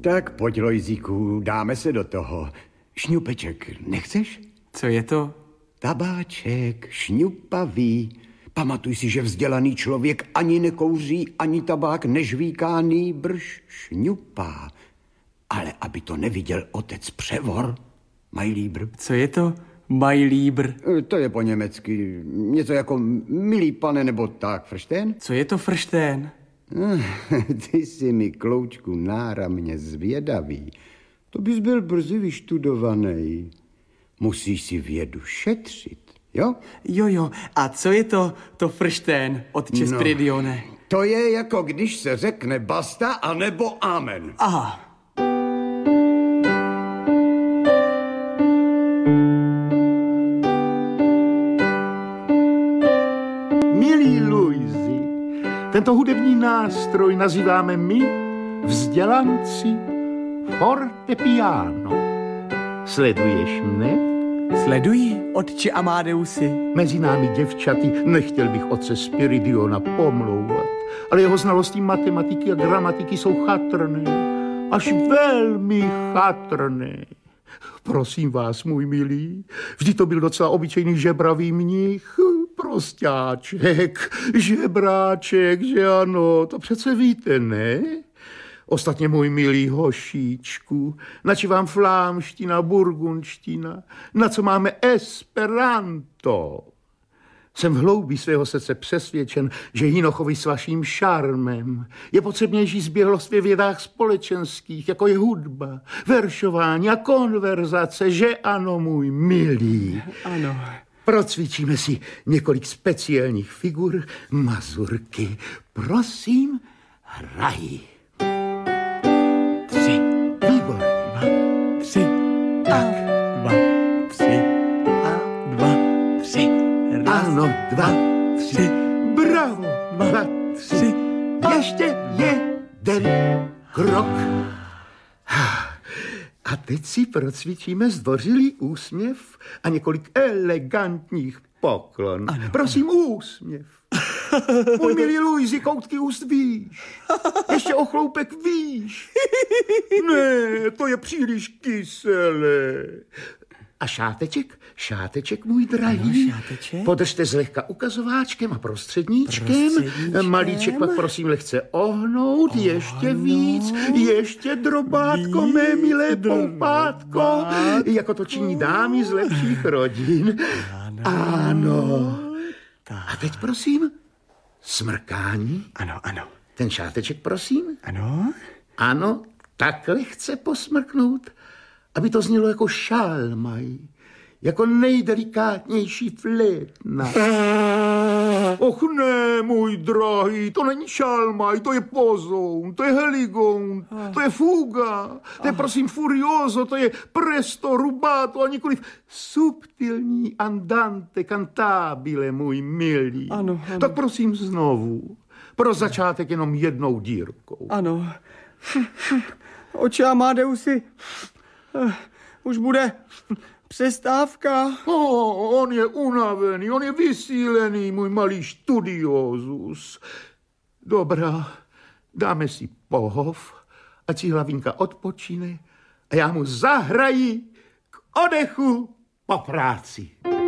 Tak pojď, Lojzíku, dáme se do toho. Šňupeček, nechceš? Co je to? Tabáček, šňupavý. Pamatuj si, že vzdělaný člověk ani nekouří, ani tabák nežvíká, nýbrž šňupá. Ale aby to neviděl otec Převor, Majlíbr. Co je to Majlíbr? To je po německy něco jako milý pane nebo tak, frštén? Co je to frštén? Ty jsi mi, kloučku, náramně zvědavý. To bys byl brzy vyštudovaný. Musíš si vědu šetřit, jo? Jo. A co je to frštén, otče Spiridione? To je jako když se řekne basta anebo amen. Aha. Milí Luisi, tento hudební nástroj nazýváme my, vzdělanci, fortepiano. Sleduješ mne? Sleduji, otče Amadeusi. Mezi námi děvčaty nechtěl bych otce Spiridiona pomlouvat, ale jeho znalosti matematiky a gramatiky jsou chatrné, až velmi chatrné. Prosím vás, můj milý, vždy to byl docela obyčejný žebravý mnich, prostáček, žebráček, že ano, to přece víte, ne? Ostatně, můj milý hošíčku, na či vám flámština, burgundština, na co máme esperanto? Jsem v hloubi svého srdce přesvědčen, že Jinochovi s vaším šarmem je potřebnější zběhlost ve vědách společenských, jako je hudba, veršování a konverzace, že ano, můj milý? Ano. Procvičíme si několik speciálních figur mazurky. Prosím, hraj. 3, Výborně. 3, tak, 2, 3, a 2, 3. Ano, 2, 3. Bravo. 2, 3. Ještě jeden krok. A teď si procvičíme zdvořilý úsměv a několik elegantních poklon. Ano, prosím, úsměv. Můj milý Luisi, koutky úst výš. Ještě ochloupek výš. Ne, to je příliš kyselé. A šáteček, můj drahý. Ano, šáteček. Podržte zlehka ukazováčkem a prostředníčkem. Malíček pak prosím lehce ohnout, ještě víc, ještě drobátko, mé milé poupátko, jako to činí dámy z lepších rodin. Ano. A teď prosím, smrkání. Ano. Ten šáteček prosím. Ano. Ano, takhle chce posmrknout, aby to znělo jako šálmaj, jako nejdelikátnější flétna. Och ne, můj drahý, to není šálmaj, to je pozoun, to je heligoun, to je fuga, to je prosím furioso, to je presto, rubato a nikoliv subtilní andante cantabile, můj milý. Ano. Tak prosím znovu, pro začátek jenom jednou dírkou. Ano. Oče Amadeusi, už bude přestávka. On je unavený, on je vysílený, můj malý studiozus. Dobrá, dáme si pohov, ať si hlavinka odpočine a já mu zahraji k odechu po práci.